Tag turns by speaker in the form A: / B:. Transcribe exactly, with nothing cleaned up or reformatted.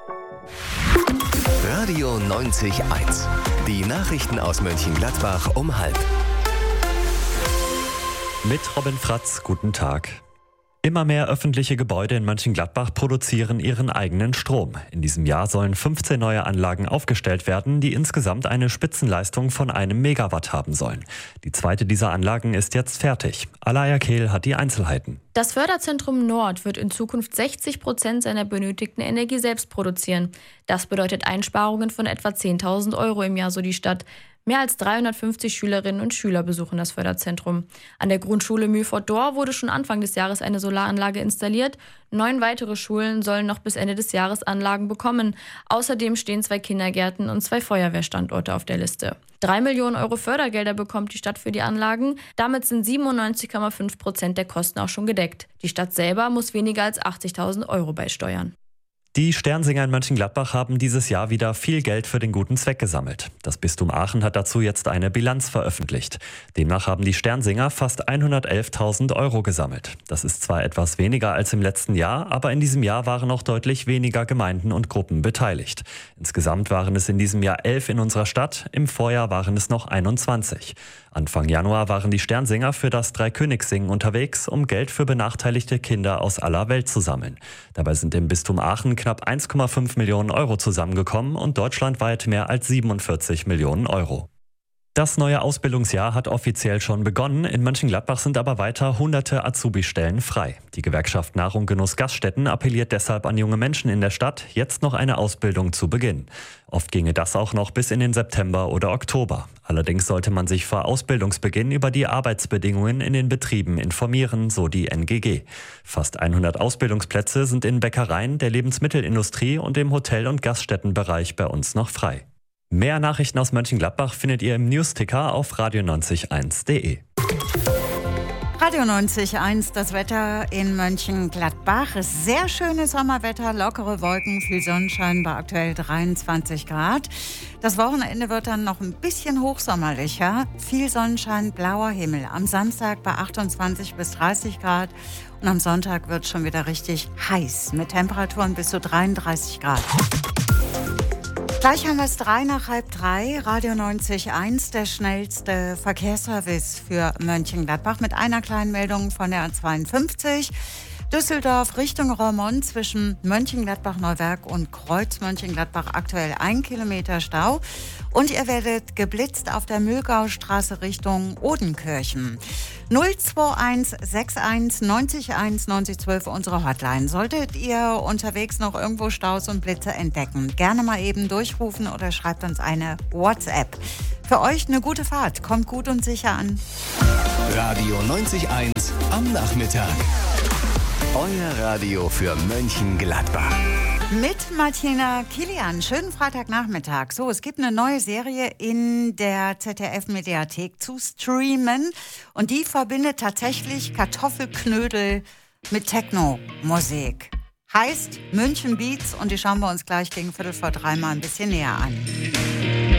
A: Radio neunzig eins. Die Nachrichten aus Mönchengladbach um halb.
B: Mit Robin Fratz, guten Tag. Immer mehr öffentliche Gebäude in Mönchengladbach produzieren ihren eigenen Strom. In diesem Jahr sollen fünfzehn neue Anlagen aufgestellt werden, die insgesamt eine Spitzenleistung von einem Megawatt haben sollen. Die zweite dieser Anlagen ist jetzt fertig. Alaya Kehl hat die Einzelheiten.
C: Das Förderzentrum Nord wird in Zukunft sechzig Prozent seiner benötigten Energie selbst produzieren. Das bedeutet Einsparungen von etwa zehntausend Euro im Jahr, so die Stadt. Mehr als dreihundertfünfzig Schülerinnen und Schüler besuchen das Förderzentrum. An der Grundschule Mühlfort-Dor wurde schon Anfang des Jahres eine Solaranlage installiert. Neun weitere Schulen sollen noch bis Ende des Jahres Anlagen bekommen. Außerdem stehen zwei Kindergärten und zwei Feuerwehrstandorte auf der Liste. Drei Millionen Euro Fördergelder bekommt die Stadt für die Anlagen. Damit sind siebenundneunzig Komma fünf Prozent der Kosten auch schon gedeckt. Die Stadt selber muss weniger als achtzigtausend Euro beisteuern.
B: Die Sternsinger in Mönchengladbach haben dieses Jahr wieder viel Geld für den guten Zweck gesammelt. Das Bistum Aachen hat dazu jetzt eine Bilanz veröffentlicht. Demnach haben die Sternsinger fast hundertelftausend Euro gesammelt. Das ist zwar etwas weniger als im letzten Jahr, aber in diesem Jahr waren noch deutlich weniger Gemeinden und Gruppen beteiligt. Insgesamt waren es in diesem Jahr elf in unserer Stadt, im Vorjahr waren es noch einundzwanzig. Anfang Januar waren die Sternsinger für das Dreikönigssingen unterwegs, um Geld für benachteiligte Kinder aus aller Welt zu sammeln. Dabei sind im Bistum Aachen knapp eins Komma fünf Millionen Euro zusammengekommen und deutschlandweit mehr als siebenundvierzig Millionen Euro. Das neue Ausbildungsjahr hat offiziell schon begonnen. In Mönchengladbach sind aber weiter hunderte Azubi-Stellen frei. Die Gewerkschaft Nahrung Genuss Gaststätten appelliert deshalb an junge Menschen in der Stadt, jetzt noch eine Ausbildung zu beginnen. Oft ginge das auch noch bis in den September oder Oktober. Allerdings sollte man sich vor Ausbildungsbeginn über die Arbeitsbedingungen in den Betrieben informieren, so die N G G. Fast hundert Ausbildungsplätze sind in Bäckereien, der Lebensmittelindustrie und im Hotel- und Gaststättenbereich bei uns noch frei. Mehr Nachrichten aus Mönchengladbach findet ihr im Newsticker auf radio neunzig eins punkt de.
D: Radio neunzig Komma eins, das Wetter in Mönchengladbach. Sehr schönes Sommerwetter, lockere Wolken, viel Sonnenschein bei aktuell dreiundzwanzig Grad. Das Wochenende wird dann noch ein bisschen hochsommerlicher. Viel Sonnenschein, blauer Himmel. Am Samstag bei achtundzwanzig bis dreißig Grad. Und am Sonntag wird es schon wieder richtig heiß mit Temperaturen bis zu dreiunddreißig Grad. Gleich haben wir es drei nach halb drei. Radio neunzig Komma eins, der schnellste Verkehrsservice für Mönchengladbach mit einer kleinen Meldung von der A zweiundfünfzig. Düsseldorf Richtung Roermond zwischen Mönchengladbach-Neuwerk und Kreuz Mönchengladbach aktuell ein Kilometer Stau. Und ihr werdet geblitzt auf der Mühlgaustraße Richtung Odenkirchen. null zwei eins sechs eins neun eins neun eins eins unsere Hotline. Solltet ihr unterwegs noch irgendwo Staus und Blitze entdecken, gerne mal eben durchrufen oder schreibt uns eine WhatsApp. Für euch eine gute Fahrt. Kommt gut und sicher an.
A: Radio neunzig Komma eins am Nachmittag. Euer Radio für Mönchengladbach.
D: Mit Martina Kilian. Schönen Freitagnachmittag. So, es gibt eine neue Serie in der Z D F-Mediathek zu streamen. Und die verbindet tatsächlich Kartoffelknödel mit Techno-Musik. Heißt München Beats und die schauen wir uns gleich gegen Viertel vor drei mal ein bisschen näher an.